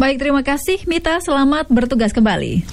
Baik, terima kasih Mita, selamat bertugas kembali.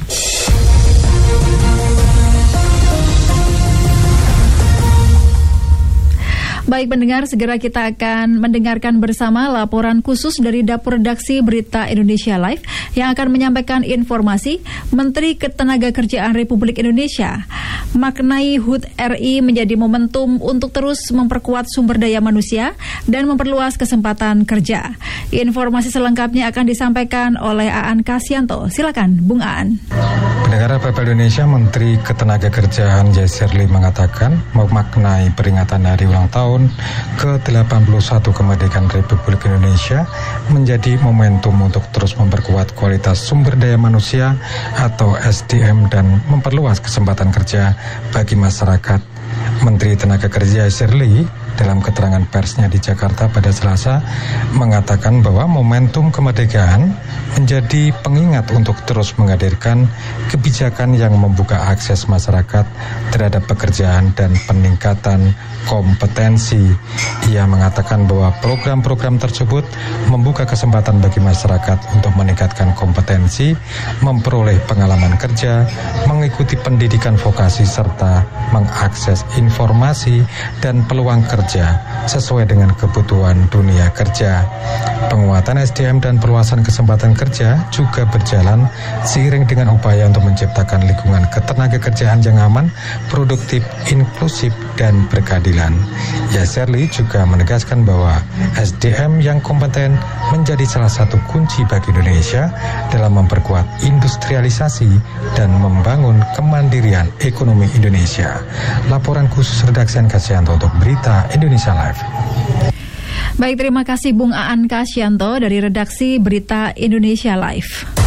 Baik pendengar, segera kita akan mendengarkan bersama laporan khusus dari Dapur Redaksi Berita Indonesia Live yang akan menyampaikan informasi Menteri Ketenagakerjaan Republik Indonesia maknai HUT RI menjadi momentum untuk terus memperkuat sumber daya manusia dan memperluas kesempatan kerja. Informasi selengkapnya akan disampaikan oleh Aan Kasyanto. Silakan, Bung Aan. Pendengar PPL Indonesia, Menteri Ketenagakerjaan Yasirli mengatakan memaknai peringatan hari ulang tahun ke-81 kemerdekaan Republik Indonesia menjadi momentum untuk terus memperkuat kualitas sumber daya manusia atau SDM dan memperluas kesempatan kerja bagi masyarakat. Menteri Tenaga Kerja Yasirli dalam keterangan persnya di Jakarta pada Selasa mengatakan bahwa momentum kemerdekaan menjadi pengingat untuk terus menghadirkan kebijakan yang membuka akses masyarakat terhadap pekerjaan dan peningkatan kompetensi. Ia mengatakan bahwa program-program tersebut membuka kesempatan bagi masyarakat untuk meningkatkan kompetensi, memperoleh pengalaman kerja, mengikuti pendidikan vokasi serta mengakses informasi dan peluang kerja sesuai dengan kebutuhan dunia kerja. Penguatan SDM dan perluasan kesempatan kerja juga berjalan seiring dengan upaya untuk menciptakan lingkungan ketenagakerjaan yang aman, produktif, inklusif, dan berkeadilan. Yasirli juga menegaskan bahwa SDM yang kompeten menjadi salah satu kunci bagi Indonesia dalam memperkuat industrialisasi dan membangun kemandirian ekonomi Indonesia. Laporan khusus redaksi Aan Kasyanto untuk Berita Indonesia Live. Baik, terima kasih Bung Aan Kasyanto dari redaksi Berita Indonesia Live.